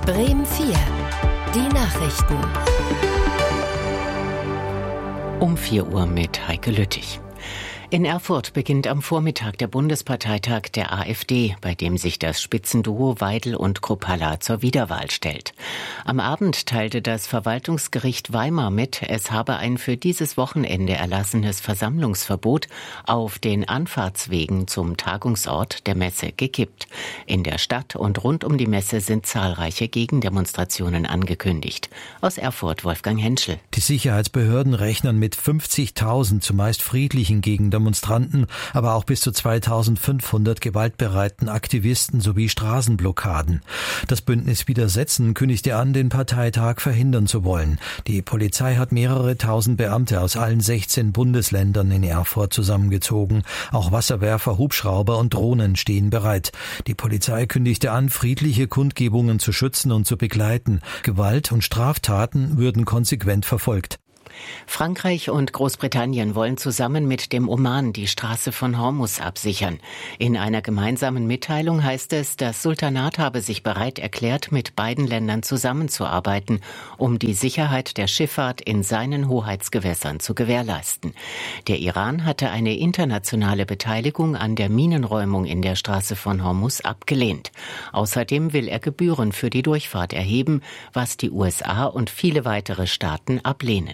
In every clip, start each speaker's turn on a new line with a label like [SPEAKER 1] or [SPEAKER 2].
[SPEAKER 1] Bremen 4. Die Nachrichten.
[SPEAKER 2] Um 4 Uhr mit Heike Lüttich. In Erfurt beginnt am Vormittag der Bundesparteitag der AfD, bei dem sich das Spitzenduo Weidel und Kruppalla zur Wiederwahl stellt. Am Abend teilte das Verwaltungsgericht Weimar mit, es habe ein für dieses Wochenende erlassenes Versammlungsverbot auf den Anfahrtswegen zum Tagungsort der Messe gekippt. In der Stadt und rund um die Messe sind zahlreiche Gegendemonstrationen angekündigt. Aus Erfurt Wolfgang Henschel.
[SPEAKER 3] Die Sicherheitsbehörden rechnen mit 50.000 zumeist friedlichen Gegendemonstrationen, aber auch bis zu 2.500 gewaltbereiten Aktivisten sowie Straßenblockaden. Das Bündnis Widersetzen kündigte an, den Parteitag verhindern zu wollen. Die Polizei hat mehrere tausend Beamte aus allen 16 Bundesländern in Erfurt zusammengezogen. Auch Wasserwerfer, Hubschrauber und Drohnen stehen bereit. Die Polizei kündigte an, friedliche Kundgebungen zu schützen und zu begleiten. Gewalt und Straftaten würden konsequent verfolgt.
[SPEAKER 2] Frankreich und Großbritannien wollen zusammen mit dem Oman die Straße von Hormuz absichern. In einer gemeinsamen Mitteilung heißt es, das Sultanat habe sich bereit erklärt, mit beiden Ländern zusammenzuarbeiten, um die Sicherheit der Schifffahrt in seinen Hoheitsgewässern zu gewährleisten. Der Iran hatte eine internationale Beteiligung an der Minenräumung in der Straße von Hormuz abgelehnt. Außerdem will er Gebühren für die Durchfahrt erheben, was die USA und viele weitere Staaten ablehnen.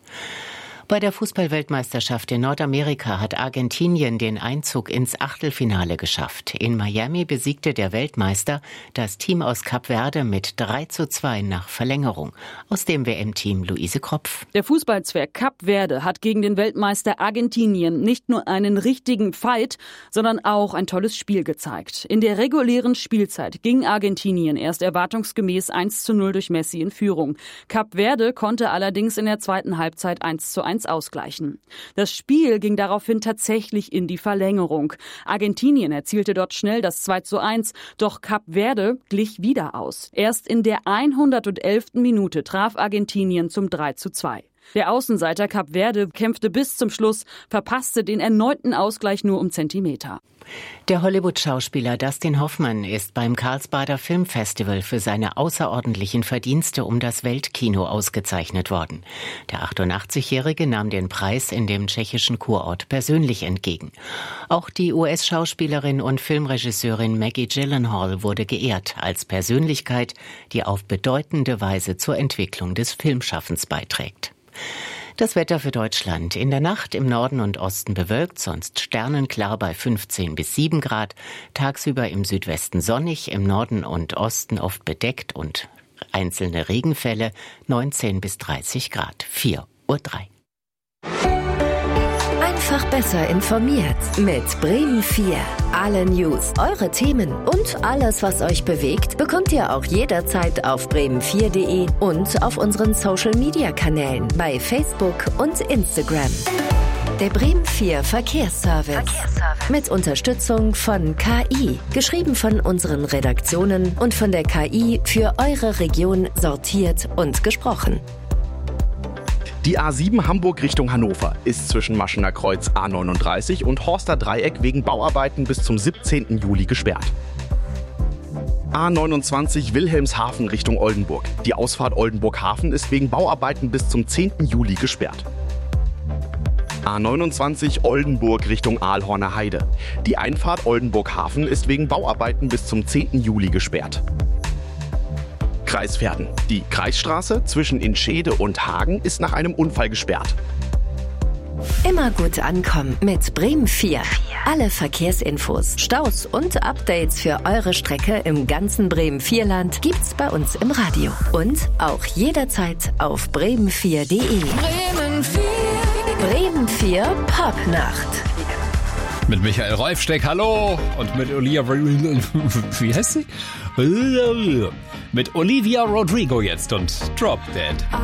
[SPEAKER 2] Bei der Fußball-Weltmeisterschaft in Nordamerika hat Argentinien den Einzug ins Achtelfinale geschafft. In Miami besiegte der Weltmeister das Team aus Kap Verde mit 3:2 nach Verlängerung. Aus dem WM-Team Luise Kropf.
[SPEAKER 4] Der Fußballzwerg Kap Verde hat gegen den Weltmeister Argentinien nicht nur einen richtigen Fight, sondern auch ein tolles Spiel gezeigt. In der regulären Spielzeit ging Argentinien erst erwartungsgemäß 1:0 durch Messi in Führung. Kap Verde konnte allerdings in der zweiten Halbzeit 1:1 ausgleichen. Das Spiel ging daraufhin tatsächlich in die Verlängerung. Argentinien erzielte dort schnell das 2:1, doch Kap Verde glich wieder aus. Erst in der 111. Minute traf Argentinien zum 3:2. Der Außenseiter Kap Verde kämpfte bis zum Schluss, verpasste den erneuten Ausgleich nur um Zentimeter.
[SPEAKER 2] Der Hollywood-Schauspieler Dustin Hoffman ist beim Karlsbader Filmfestival für seine außerordentlichen Verdienste um das Weltkino ausgezeichnet worden. Der 88-Jährige nahm den Preis in dem tschechischen Kurort persönlich entgegen. Auch die US-Schauspielerin und Filmregisseurin Maggie Gyllenhaal wurde geehrt als Persönlichkeit, die auf bedeutende Weise zur Entwicklung des Filmschaffens beiträgt. Das Wetter für Deutschland. In der Nacht im Norden und Osten bewölkt, sonst sternenklar bei 15 bis 7 Grad. Tagsüber im Südwesten sonnig, im Norden und Osten oft bedeckt und einzelne Regenfälle 19 bis 30 Grad. 4:03 Uhr.
[SPEAKER 1] Einfach besser informiert mit Bremen 4. Alle News, eure Themen und alles, was euch bewegt, bekommt ihr auch jederzeit auf bremen4.de und auf unseren Social-Media-Kanälen bei Facebook und Instagram. Der Bremen 4 Verkehrsservice. Mit Unterstützung von KI. Geschrieben von unseren Redaktionen und von der KI für eure Region sortiert und gesprochen.
[SPEAKER 5] Die A7 Hamburg Richtung Hannover ist zwischen Maschener Kreuz A39 und Horster Dreieck wegen Bauarbeiten bis zum 17. Juli gesperrt. A29 Wilhelmshaven Richtung Oldenburg. Die Ausfahrt Oldenburg-Hafen ist wegen Bauarbeiten bis zum 10. Juli gesperrt. A29 Oldenburg Richtung Aalhorner Heide. Die Einfahrt Oldenburg-Hafen ist wegen Bauarbeiten bis zum 10. Juli gesperrt. Kreisverden. Die Kreisstraße zwischen Inschede und Hagen ist nach einem Unfall gesperrt.
[SPEAKER 1] Immer gut ankommen mit Bremen 4. Alle Verkehrsinfos, Staus und Updates für eure Strecke im ganzen Bremen-4-Land gibt's bei uns im Radio. Und auch jederzeit auf bremen4.de.
[SPEAKER 6] Bremen 4.
[SPEAKER 1] Bremen 4 Popnacht.
[SPEAKER 7] Mit Michael Reufsteck, hallo. Und mit wie heißt sie? Mit Olivia Rodrigo jetzt und Drop Dead.